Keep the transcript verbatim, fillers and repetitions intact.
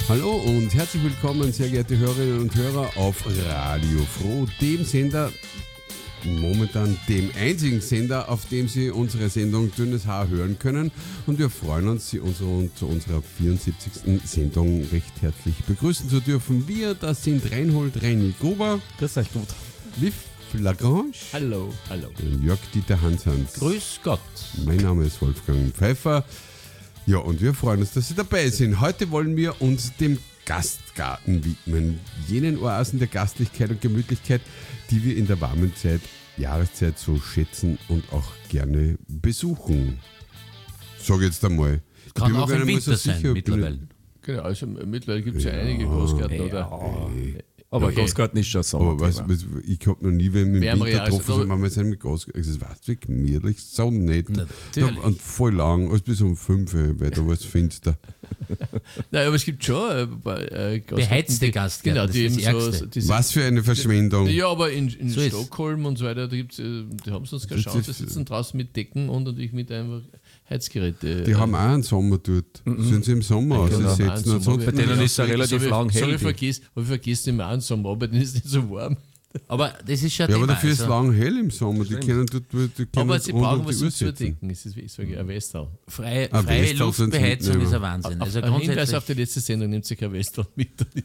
Hallo und herzlich willkommen, sehr geehrte Hörerinnen und Hörer, auf Radio Froh, dem Sender, momentan dem einzigen Sender, auf dem Sie unsere Sendung Dünnes Haar hören können. Und wir freuen uns, Sie unsere, zu unserer vierundsiebzigsten Sendung recht herzlich begrüßen zu dürfen. Wir, das sind Reinhold Reini Gruber. Grüß euch gut. Liv Lagrange. Hallo, hallo. Jörg Dieter Hanshans. Grüß Gott. Mein Name ist Wolfgang Pfeiffer. Ja, und wir freuen uns, dass Sie dabei sind. Heute wollen wir uns dem Gastgarten widmen. Jenen Oasen der Gastlichkeit und Gemütlichkeit, die wir in der warmen Zeit, Jahreszeit so schätzen und auch gerne besuchen. Sag jetzt einmal. Kann auch im Winter sein, mittlerweile. Genau, also mittlerweile gibt es ja, ja einige Großgärten, oder? Ja. Aber okay. Großgarten ist schon so. Aber was, was, ich habe noch nie, wenn wir im Winter getroffen also, sind, wenn wir sind mit Großgarten, es war wie gemütlich, so nett. Ja, und voll lang, alles bis um fünf, weil da war es finster. Nein, aber es gibt schon äh, äh, beheizte Gastgärten, genau, die das eben ist so, diese, was für eine Verschwendung. Ja, aber in, in so Stockholm und so weiter, da gibt's, die haben es uns geschaut, die sitzen draußen mit Decken und natürlich mit einfach Heizgeräte. Die äh, haben auch einen Sommer dort. Mhm. Sind sie im Sommer aussetzen? Genau, bei denen ist es relativ so lang hell. Sorry, vergiss, ich vergesse immer einen Sommer, aber dann ist es nicht so warm. Aber das ist schon ja, Thema, aber dafür also. ist es lang hell im Sommer. Die können dort, die können aber sie brauchen was zum Zudecken. Zudecken. Das ist, ich sage, ein Westal. Freie, ein freie Westal Luftbeheizung sind, ist ein Wahnsinn. Also ein Hinweis auf die letzte Sendung, nimmt sich ein Westal mit.